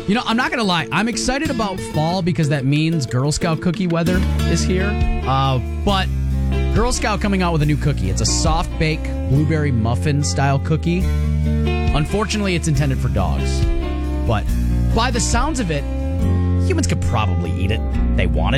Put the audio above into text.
I'm not going to lie. I'm excited about fall because that means Girl Scout cookie weather is here. But Girl Scout coming out with a new cookie. It's a soft bake blueberry muffin style cookie. Unfortunately, it's intended for dogs. But by the sounds of it, humans could probably eat it if they wanted.